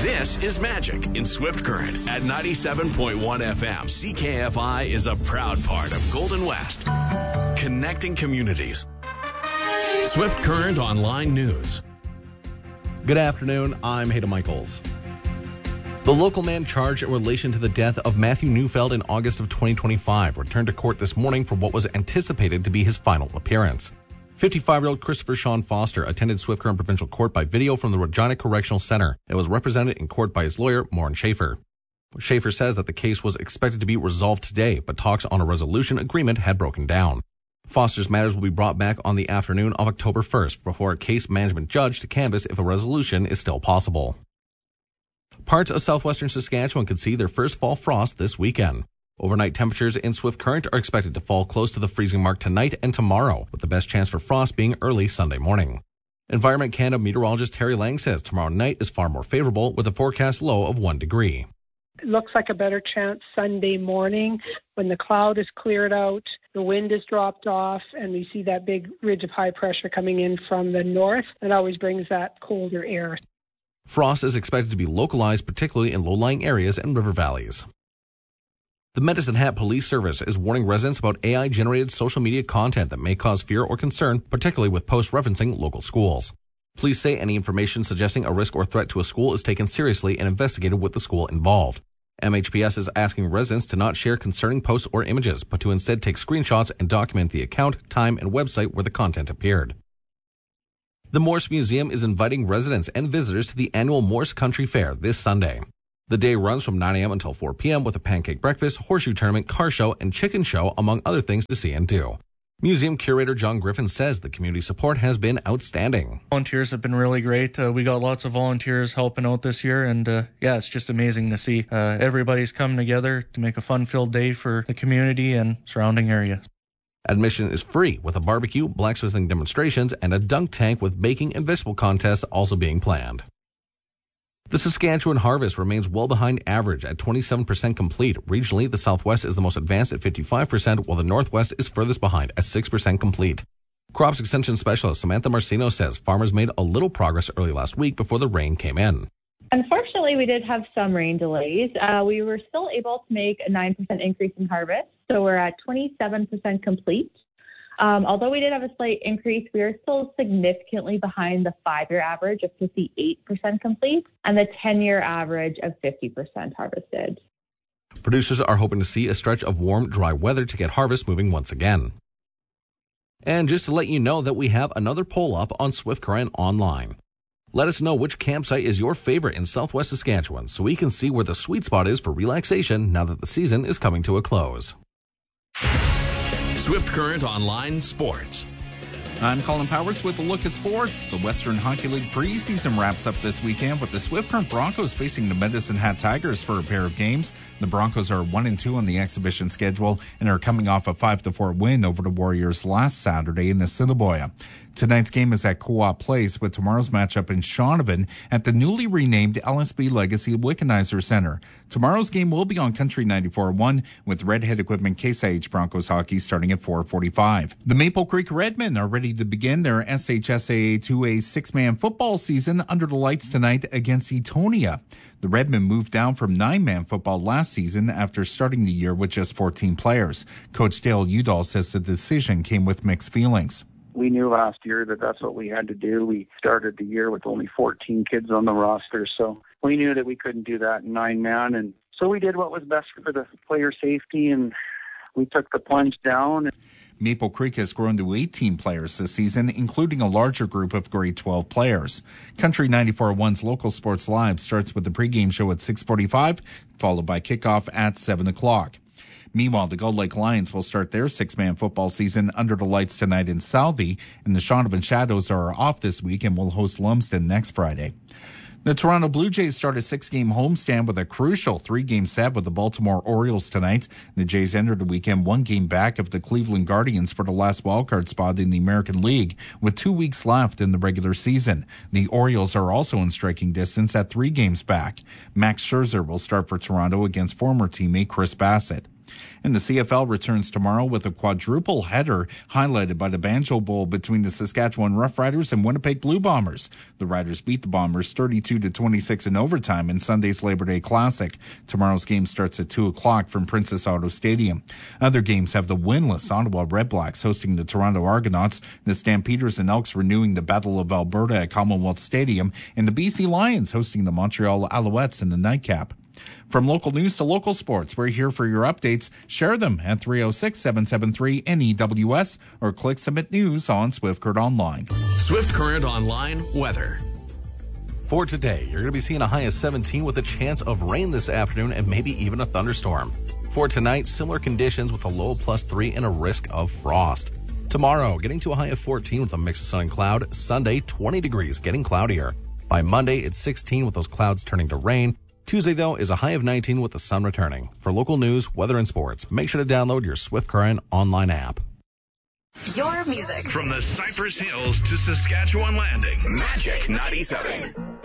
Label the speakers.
Speaker 1: This is Magic in Swift Current at 97.1 FM. CKFI is a proud part of Golden West, connecting communities. Swift Current Online News.
Speaker 2: Good afternoon, I'm Hayden Michaels. The local man charged in relation to the death of Matthew Neufeld in August of 2025 returned to court this morning for what was anticipated to be his final appearance. 55-year-old Christopher Sean Foster attended Swift Current Provincial Court by video from the Regina Correctional Center and was represented in court by his lawyer, Maureen Schaefer. Schaefer says that the case was expected to be resolved today, but talks on a resolution agreement had broken down. Foster's matters will be brought back on the afternoon of October 1st before a case management judge to canvass if a resolution is still possible. Parts of southwestern Saskatchewan could see their first fall frost this weekend. Overnight temperatures in Swift Current are expected to fall close to the freezing mark tonight and tomorrow, with the best chance for frost being early Sunday morning. Environment Canada meteorologist Terry Lang says tomorrow night is far more favorable with a forecast low of 1 degree.
Speaker 3: It looks like a better chance Sunday morning when the cloud is cleared out, the wind has dropped off, and we see that big ridge of high pressure coming in from the north. It always brings that colder air.
Speaker 2: Frost is expected to be localized, particularly in low-lying areas and river valleys. The Medicine Hat Police Service is warning residents about AI-generated social media content that may cause fear or concern, particularly with posts referencing local schools. Police say any information suggesting a risk or threat to a school is taken seriously and investigated with the school involved. MHPS is asking residents to not share concerning posts or images, but to instead take screenshots and document the account, time, and website where the content appeared. The Morse Museum is inviting residents and visitors to the annual Morse Country Fair this Sunday. The day runs from 9 a.m. until 4 p.m. with a pancake breakfast, horseshoe tournament, car show, and chicken show, among other things to see and do. Museum curator John Griffin says the community support has been outstanding.
Speaker 4: Volunteers have been really great. We got lots of volunteers helping out this year, and it's just amazing to see everybody's coming together to make a fun-filled day for the community and surrounding area.
Speaker 2: Admission is free, with a barbecue, blacksmithing demonstrations, and a dunk tank with baking and vegetable contests also being planned. The Saskatchewan harvest remains well behind average at 27% complete. Regionally, the Southwest is the most advanced at 55%, while the Northwest is furthest behind at 6% complete. Crops Extension Specialist Samantha Marcino says farmers made a little progress early last week before the rain came in.
Speaker 5: Unfortunately, we did have some rain delays. We were still able to make a 9% increase in harvest, so we're at 27% complete. Although we did have a slight increase, we are still significantly behind the 5-year average of 58% complete and the 10-year average of 50% harvested.
Speaker 2: Producers are hoping to see a stretch of warm, dry weather to get harvest moving once again. And just to let you know that we have another poll up on Swift Current Online. Let us know which campsite is your favorite in Southwest Saskatchewan so we can see where the sweet spot is for relaxation now that the season is coming to a close.
Speaker 1: Swift Current Online Sports.
Speaker 6: I'm Colin Powers with a look at sports. The Western Hockey League preseason wraps up this weekend with the Swift Current Broncos facing the Medicine Hat Tigers for a pair of games. The Broncos are 1-2 on the exhibition schedule and are coming off a 5-4 win over the Warriors last Saturday in Assiniboia. Tonight's game is at Co-op Place, with tomorrow's matchup in Shaunavon at the newly renamed LSB Legacy Wickenheiser Center. Tomorrow's game will be on Country 94.1 with Redhead Equipment Case IH Broncos hockey starting at 4:45. The Maple Creek Redmen are ready to begin their SHSAA 2A 6-man football season under the lights tonight against Etonia. The Redmen moved down from 9-man football last season after starting the year with just 14 players. Coach Dale Udall says the decision came with mixed feelings.
Speaker 7: We knew last year that that's what we had to do. We started the year with only 14 kids on the roster, so we knew that we couldn't do that in 9-man. And so we did what was best for the player safety, and we took the plunge down.
Speaker 6: Maple Creek has grown to 18 players this season, including a larger group of grade 12 players. Country 94.1's Local Sports Live starts with the pregame show at 6:45, followed by kickoff at 7 o'clock. Meanwhile, the Gull Lake Lions will start their 6-man football season under the lights tonight in Southie, and the Shaunavon Shadows are off this week and will host Lumsden next Friday. The Toronto Blue Jays start a 6-game homestand with a crucial 3-game set with the Baltimore Orioles tonight. The Jays enter the weekend 1 game back of the Cleveland Guardians for the last wildcard spot in the American League, with 2 weeks left in the regular season. The Orioles are also in striking distance at 3 games back. Max Scherzer will start for Toronto against former teammate Chris Bassett. And the CFL returns tomorrow with a quadruple header highlighted by the Banjo Bowl between the Saskatchewan Roughriders and Winnipeg Blue Bombers. The Riders beat the Bombers 32-26 in overtime in Sunday's Labor Day Classic. Tomorrow's game starts at 2 o'clock from Princess Auto Stadium. Other games have the winless Ottawa Redblacks hosting the Toronto Argonauts, the Stampeders and Elks renewing the Battle of Alberta at Commonwealth Stadium, and the BC Lions hosting the Montreal Alouettes in the nightcap. From local news to local sports, we're here for your updates. Share them at 306-773-NEWS or click Submit News on Swift Current Online.
Speaker 1: Swift Current Online weather.
Speaker 2: For today, you're going to be seeing a high of 17 with a chance of rain this afternoon and maybe even a thunderstorm. For tonight, similar conditions with a low of +3 and a risk of frost. Tomorrow, getting to a high of 14 with a mix of sun and cloud. Sunday, 20 degrees, getting cloudier. By Monday, it's 16 with those clouds turning to rain. Tuesday, though, is a high of 19 with the sun returning. For local news, weather, and sports, make sure to download your Swift Current online app.
Speaker 1: Your music. From the Cypress Hills to Saskatchewan Landing. Magic 97.